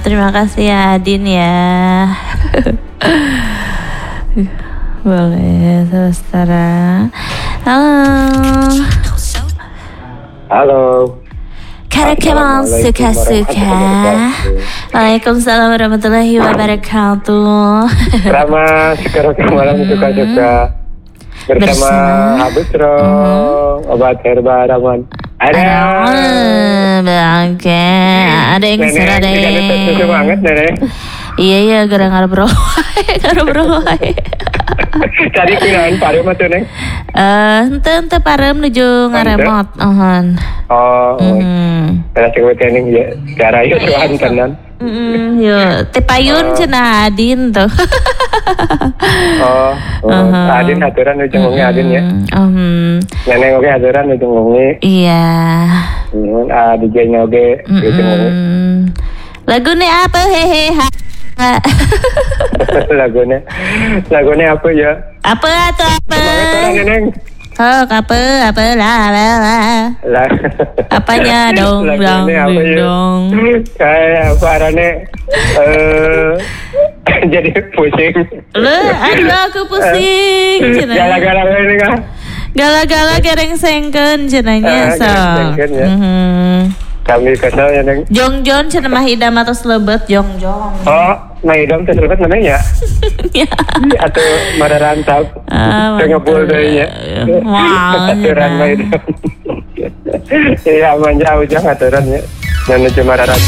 terima kasih ya Adin ya. Boleh saudara. Halo. Karena kemang suka-suka. Waalaikumsalam warahmatullahi wabarakatuh. Rama sekarang malam suka-suka bersama Abusro, obat herbal Raman. Oke, ada yang serah deh. Nenek, banget nenek. Iya, gara bro. Tadi kirain parem atau neng? Ente parem nuju ngaremot. Karena cewek tening ya, cara itu tuhan tenan. Yo, tepayun cenah Adin tuh. Adin aturan nuju ngongi Adin ya. Nenek oke aturan nuju ngongi. Iya. DJ-nya oke nuju ngongi. Lagunya apa hehe? Lagunya apa ya? Apa atau apa? Semangat orang neneng. Oh, apa lah. Apanya dong? Kayak apa arane? Jadi pusing. Aduh aku pusing. Gala-gala ini kan? Gala-gala gereng sengken cenanya so. Kami kesal ya neng. Jongjon cenah mah hidam atau selebet jongjong. Oh, hidam teh selebet namanya ya? Atau marah rantau. Ngepul deh ya. Aturan mah hidam. Iya, manja ujang aturan ya. Dan cuma marah rantau.